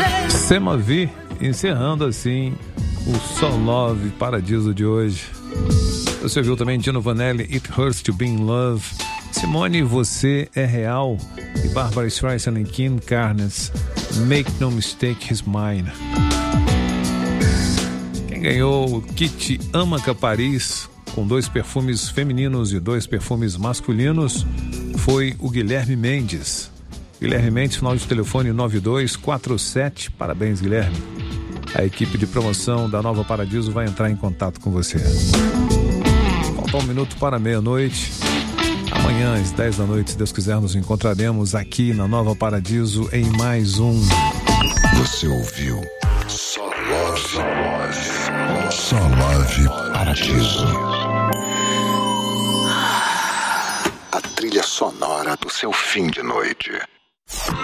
Semavi, encerrando assim o So Love Paradiso de hoje. Você ouviu também Dino Vanelli, It Hurts to Be in Love, Simone, Você é Real, e Barbara Streisand e Kim Carnes, Make No Mistake, He's Mine. Quem ganhou o kit Amaca Paris, com 2 perfumes femininos e 2 perfumes masculinos, foi o Guilherme Mendes. Guilherme Mendes, final de telefone 9247. Parabéns, Guilherme. A equipe de promoção da Nova Paradiso vai entrar em contato com você. Falta 1 minuto para meia-noite. Amanhã, às 10 da noite, se Deus quiser, nos encontraremos aqui na Nova Paradiso em mais um. Você ouviu Só Love Paradiso. A trilha sonora do seu fim de noite.